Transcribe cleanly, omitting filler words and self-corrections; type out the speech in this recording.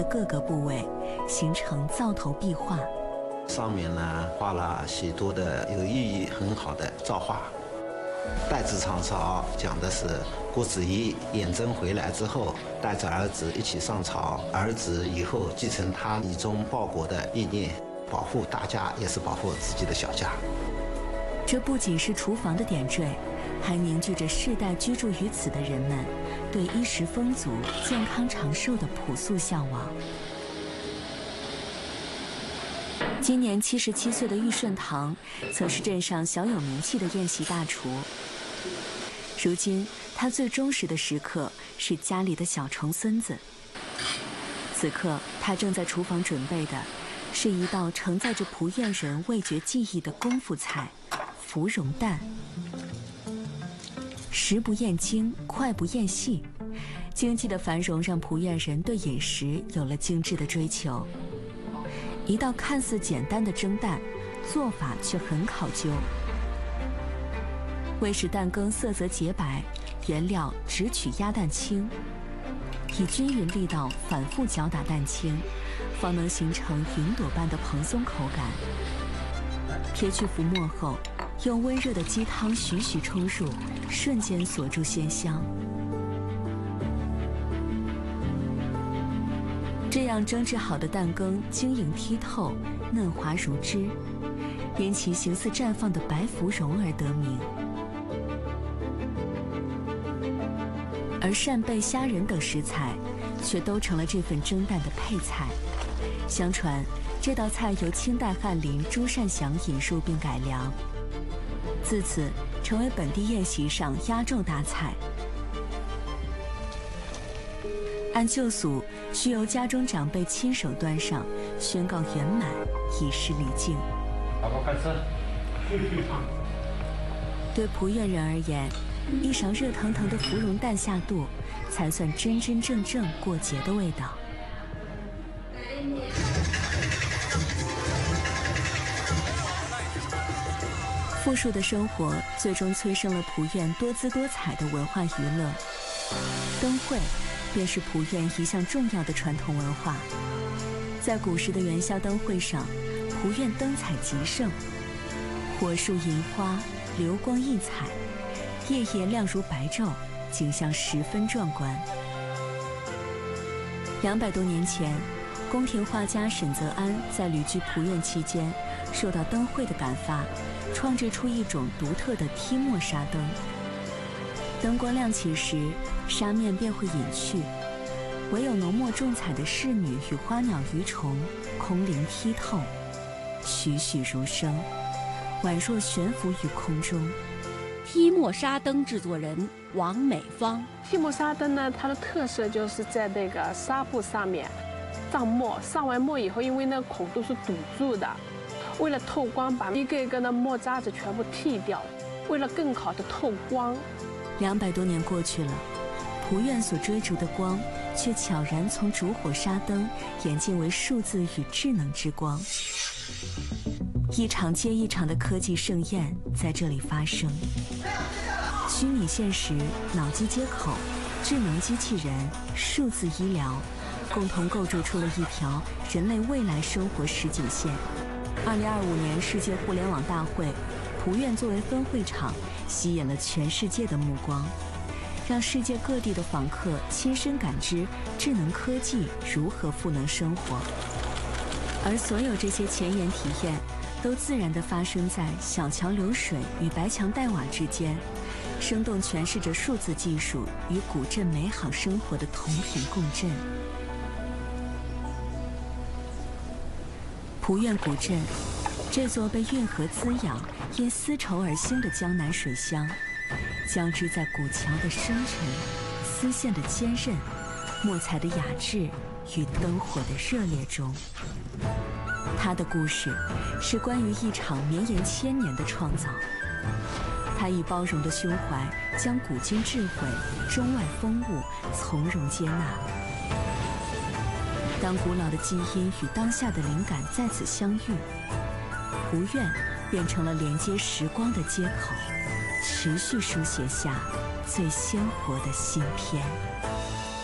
各个部位，形成灶头壁画。 上面呢画了许多的有意义很好的造画。代字长朝讲的是郭子仪远征回来之后，带着儿子一起上朝，儿子以后继承他以忠报国的意念，保护大家也是保护自己的小家。 这不仅是厨房的点缀，还凝聚着世代居住于此的人们对衣食丰足、健康长寿的朴素向往。今年77岁的玉顺堂，曾是镇上小有名气的宴席大厨。如今，他最忠实的食客是家里的小重孙子。此刻，他正在厨房准备的，是一道承载着蒲院人味觉记忆的功夫菜——芙蓉蛋。食不厌精，快不厌细，经济的繁荣让蒲院人对饮食有了精致的追求。一道看似简单的蒸蛋，做法却很考究。为使蛋羹色泽洁白，原料只取鸭蛋清，以均匀力道反复搅打蛋清，方能形成云朵般的蓬松口感。撇去浮沫后，用温热的鸡汤徐徐冲入，瞬间锁住鲜香。这样蒸制好的蛋羹晶莹剔透，嫩滑如脂，因其形似绽放的白芙蓉而得名。而扇贝、虾仁等食材，却都成了这份蒸蛋的配菜。相传，这道菜由清代翰林朱善祥引入并改良，自此成为本地宴席上压轴大菜。按旧俗，需由家中长辈亲手端上，宣告圆满，以示礼敬。 宝宝快吃。 对蒲院人而言，一勺热腾腾的芙蓉蛋下肚，才算真真正正过节的味道。富庶的生活最终催生了蒲院多姿多彩的文化娱乐。灯会便是蒲院一项重要的传统文化。在古时的元宵灯会上，蒲院灯彩极盛，火树银花，流光溢彩，夜夜亮如白昼，景象十分壮观。200多年前，宫廷画家沈泽安在旅居蒲院期间，受到灯会的感发，创制出一种独特的剔墨纱灯。灯光亮起时，纱面便会隐去，唯有浓墨重彩的仕女与花鸟鱼虫空灵剔透，栩栩如生，宛若悬浮于空中。 剔墨纱灯制作人王美芳。 剔墨纱灯呢，它的特色就是在那个纱布上面上墨，上完墨以后，因为那个孔都是堵住的，为了透光，把一个一个的墨渣子全部剔掉，为了更好的透光。 200多年过去了，蒲院所追逐的光，却悄然从烛火纱灯演进为数字与智能之光。一场接一场的科技盛宴在这里发生，虚拟现实、脑机接口、智能机器人、数字医疗，共同构筑出了一条人类未来生活实景线。2025年世界互联网大会，蒲院作为分会场，吸引了全世界的目光，让世界各地的访客亲身感知智能科技如何赋能生活。而所有这些前沿体验，都自然地发生在小桥流水与白墙黛瓦之间，生动诠释着数字技术与古镇美好生活的同频共振。蒲院古镇，这座被运河滋养、因丝绸而兴的江南水乡，交织在古桥的深沉、丝线的坚韧、墨彩的雅致与灯火的热烈中。它的故事是关于一场绵延1000年的创造。它以包容的胸怀，将古今智慧、中外风物从容接纳。当古老的基因与当下的灵感在此相遇，蒲院变成了连接时光的接口，持续书写下最鲜活的新篇。